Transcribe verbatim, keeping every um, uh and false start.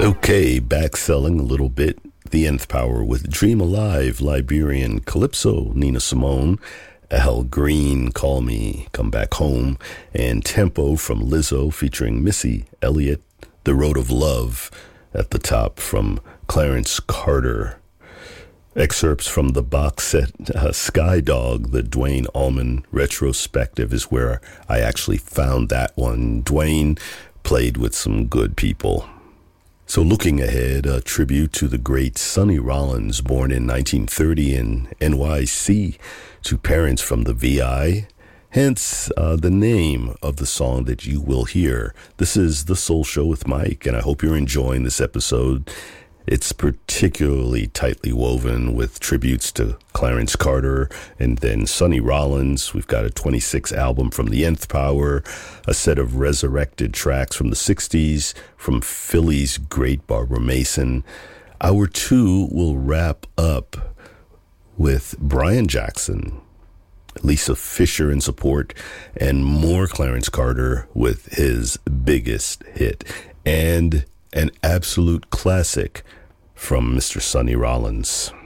Okay, back selling a little bit. The Nth Power with Dream Alive, Liberian, Calypso, Nina Simone, Al Green, Call Me, Come Back Home, and Tempo from Lizzo featuring Missy Elliott, The Road of Love at the top from Clarence Carter. Excerpts from the box set uh, Sky Dog, the Duane Allman retrospective is where I actually found that one. Duane played with some good people. So looking ahead, a tribute to the great Sonny Rollins, born in nineteen thirty in N Y C, to parents from the V I, hence uh, the name of the song that you will hear. This is The Soul Show with Mike, and I hope you're enjoying this episode. It's particularly tightly woven with tributes to Clarence Carter and then Sonny Rollins. We've got a twenty-six album from the Nth Power, a set of resurrected tracks from the sixties from Philly's great Barbara Mason. Hour two will wrap up with Brian Jackson, Lisa Fisher in support, and more Clarence Carter with his biggest hit, and an absolute classic from Mister Sonny Rollins.